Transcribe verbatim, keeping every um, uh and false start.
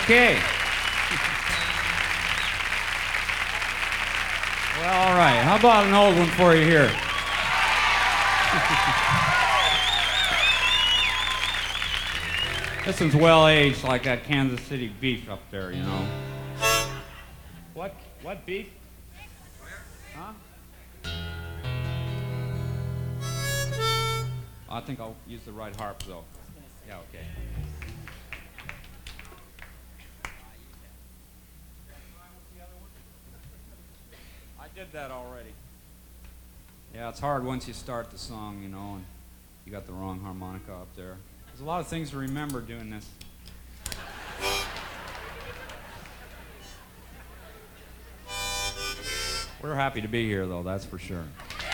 Okay. Well, all right. How about an old one for you here? This one's well aged, like that Kansas City beef up there, you know. What? What beef? Huh? I think I'll use the right harp, though. Yeah, okay. I did that already. Yeah, it's hard once you start the song, you know, and you got the wrong harmonica up there. There's a lot of things to remember doing this. We're happy to be here, though, that's for sure.